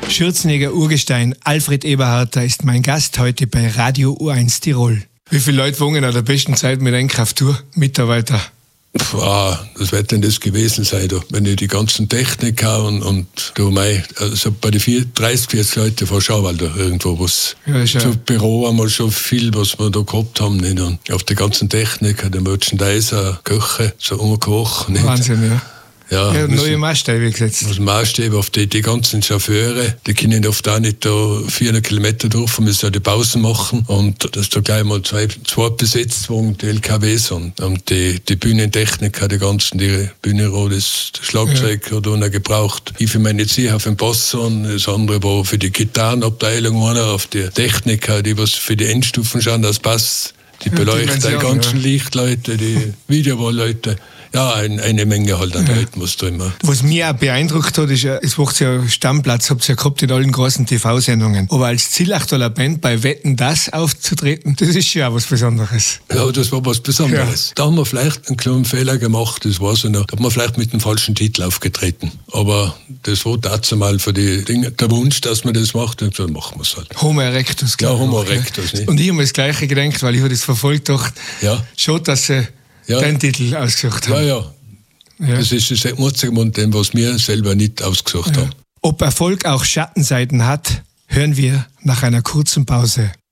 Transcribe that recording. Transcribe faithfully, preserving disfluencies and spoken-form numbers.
Schürzenegger-Urgestein Alfred Eberharter ist mein Gast heute bei Radio U eins Tirol. Wie viele Leute wohnen an der besten Zeit mit Einkrafttour? Mitarbeiter? Ah, das wird denn das gewesen sein, da. Wenn ich die ganzen Techniker und, und du mei, also bei den dreißig, vierzig Leuten von Schauwalder irgendwo was. Ja, so ja. Büro haben wir schon viel, was wir da gehabt haben, nicht? Und auf die ganzen Techniker, den Merchandiser, Köche, so umgekocht, nicht? Wahnsinn, ja. Ja, ja, neue Maßstäbe gesetzt. Das Maßstäbe auf die, die ganzen Chauffeure, die können oft auch nicht da vierhundert Kilometer durch, müssen ja die Pausen machen. Und da ist da gleich mal zwei, zwei besetzt worden, die L K Ws und, und die, die Bühnentechniker, die ganzen, die Bühnenrohr, das, das Schlagzeug ja. hat einer gebraucht. Ich für meine Zieh auf den Bass und das andere war für die Gitarrenabteilung, einer auf die Techniker, die was für die Endstufen schauen, das passt. Die beleuchten die ganzen ja. Lichtleute, die Videowallleute. Ja, ein, eine Menge halt an ja. Leuten, was da immer. Was mich auch beeindruckt hat, ist ja, es macht ja Stammplatz, habt ihr ja gehabt in allen großen T V-Sendungen. Aber als Zillachtaler Band bei Wetten, das aufzutreten, das ist ja auch was Besonderes. Ja, das war was Besonderes. Ja. Da haben wir vielleicht einen kleinen Fehler gemacht, das war's ja noch. Da haben wir vielleicht mit dem falschen Titel aufgetreten. Aber das war dazu mal für die Dinge, der Wunsch, dass man das macht, und dann machen wir es halt. Homo erectus. Ja, Homo erectus. Ja. Und ich habe mir das Gleiche gedacht, weil ich habe das verfolgt, dachte, ja. schon, dass sie ja. deinen Titel ausgesucht haben. Ja, ja. ja. Das ist das einzige Mund, was wir selber nicht ausgesucht ja. haben. Ob Erfolg auch Schattenseiten hat, hören wir nach einer kurzen Pause.